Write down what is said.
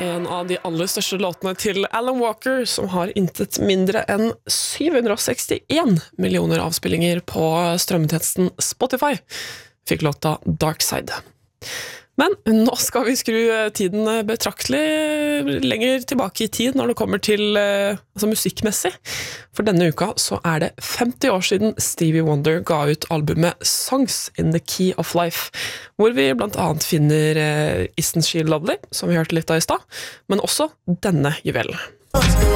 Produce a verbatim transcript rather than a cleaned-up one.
En av de aller største låtene til Alan Walker, som har intet mindre enn syv hundre sekstien millioner avspillinger på strømmetjenesten Spotify, fikk låta Dark Side. Men nå skal vi skru tiden betraktelig lenger tilbake i tid når det kommer til altså musikkmessig. For denne uka så er det femti år siden Stevie Wonder ga ut albumet Songs in the Key of Life, hvor vi blant annet finner Isn't She Lovely, som vi hørte litt av i stad, men også denne juvelen.